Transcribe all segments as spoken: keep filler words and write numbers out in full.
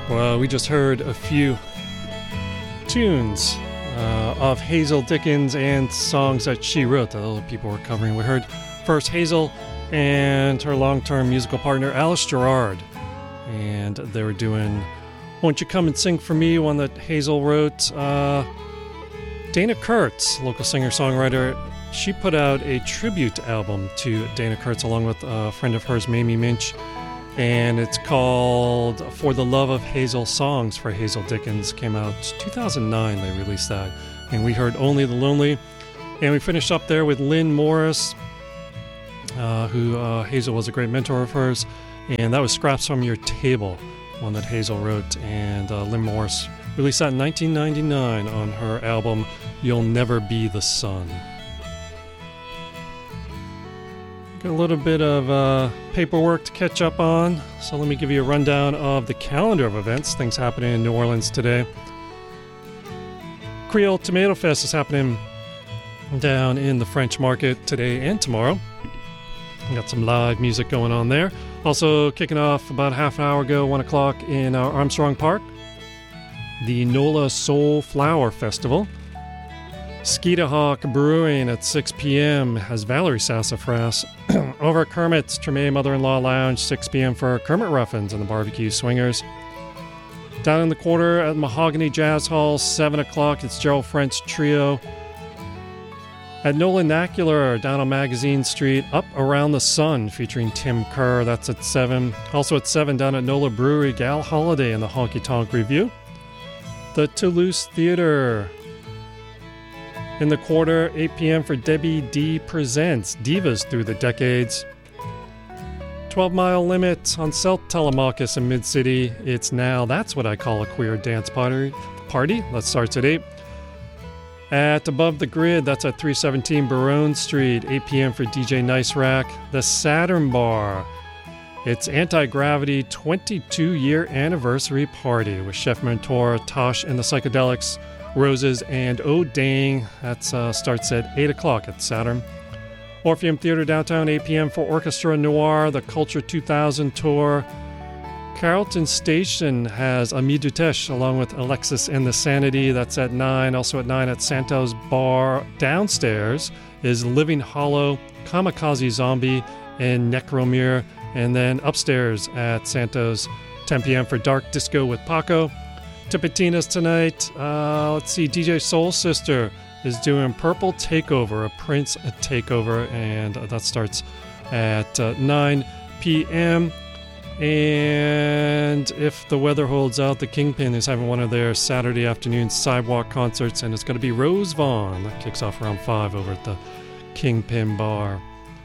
Well, we just heard a few tunes uh, of Hazel Dickens and songs that she wrote that other people were covering. We heard first Hazel and her long-term musical partner Alice Gerrard, and they were doing Won't You Come and Sing For Me, one that Hazel wrote. Uh, Dana Kurtz, local singer-songwriter, she put out a tribute album to Dana Kurtz along with a friend of hers, Mamie Minch, and it's called For the Love of Hazel Songs for Hazel Dickens. Came out two thousand nine, they released that. And we heard Only the Lonely. And we finished up there with Lynn Morris, uh, who uh, Hazel was a great mentor of hers. And that was Scraps from Your Table, one that Hazel wrote. And uh, Lynn Morris released that in nineteen ninety-nine on her album You'll Never Be the Sun. Got a little bit of uh, paperwork to catch up on, so let me give you a rundown of the calendar of events, things happening in New Orleans today. Creole Tomato Fest is happening down in the French Market today and tomorrow. Got some live music going on there. Also kicking off about half an hour ago, one o'clock in uh, Armstrong Park, the NOLA Soul Flower Festival. Skeeta Hawk Brewing at six p.m. has Valerie Sassafras. Over at Kermit's Treme Mother-in-Law Lounge, six p.m. for Kermit Ruffins and the Barbecue Swingers. Down in the quarter at Mahogany Jazz Hall, seven o'clock, it's Gerald French Trio. At Nolan Nacular, down on Magazine Street, Up Around the Sun, featuring Tim Kerr, that's at seven. Also at seven, down at Nola Brewery, Gal Holiday and the Honky Tonk Review. The Toulouse Theater. In the quarter, eight p.m. for Debbie D Presents Divas Through the Decades. twelve mile Limit on South Telemachus in Mid-City. It's now, that's what I call a queer dance party. Party. That starts at eight. At Above the Grid, that's at three seventeen Barone Street, eight p.m. for D J Nice Rack. The Saturn Bar. It's Anti-Gravity twenty-two year anniversary party with Chef Mentor, Tosh and the Psychedelics, Roses, and Oh Dang. That uh, starts at eight o'clock at Saturn. Orpheum Theater downtown, eight p.m. for Orchestra Noir, the Culture two thousand tour. Carrollton Station has Ami Dutesh along with Alexis and the Sanity. That's at nine. Also at nine at Santos Bar. Downstairs is Living Hollow, Kamikaze Zombie, and Necromir. And then upstairs at Santos, ten p.m. for Dark Disco with Paco. Tipitina's tonight. Uh, let's see, D J Soul Sister is doing Purple Takeover, a Prince takeover, and that starts at uh, nine p.m. And if the weather holds out, the Kingpin is having one of their Saturday afternoon sidewalk concerts, and it's going to be Rose Vaughn. That kicks off around five over at the Kingpin Bar.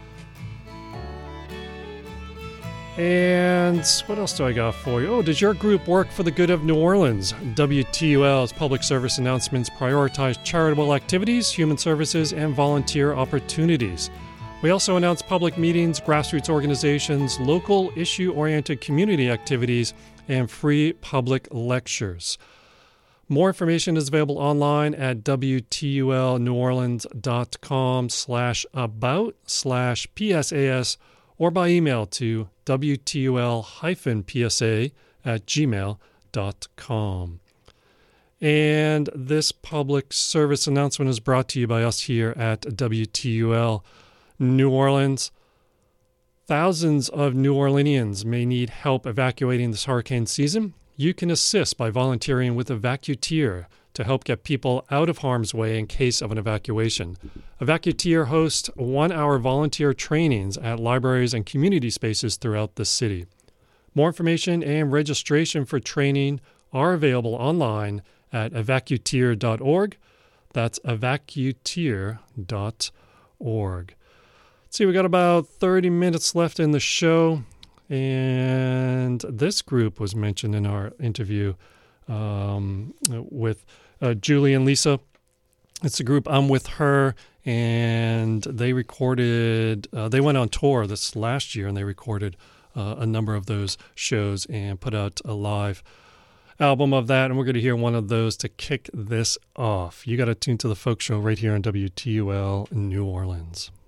And what else do I got for you? Oh, does your group work for the good of New Orleans? W T U L's public service announcements prioritize charitable activities, human services, and volunteer opportunities. We also announce public meetings, grassroots organizations, local issue-oriented community activities, and free public lectures. More information is available online at W T U L New Orleans dot com slash about slash P S A S or by email to W T U L P S A at gmail dot com. And this public service announcement is brought to you by us here at W T U L New Orleans. Thousands of New Orleanians may need help evacuating this hurricane season. You can assist by volunteering with Evacuteer to help get people out of harm's way in case of an evacuation. Evacuteer hosts one-hour volunteer trainings at libraries and community spaces throughout the city. More information and registration for training are available online at evacuteer dot org. That's evacuteer dot org. Let's see, we got about thirty minutes left in the show, and this group was mentioned in our interview um, with uh, Julie and Lisa. It's a group I'm With Her, and they recorded, uh, they went on tour this last year, and they recorded uh, a number of those shows and put out a live album of that, and we're going to hear one of those to kick this off. You got to tune to the Folk Show right here on W T U L New Orleans.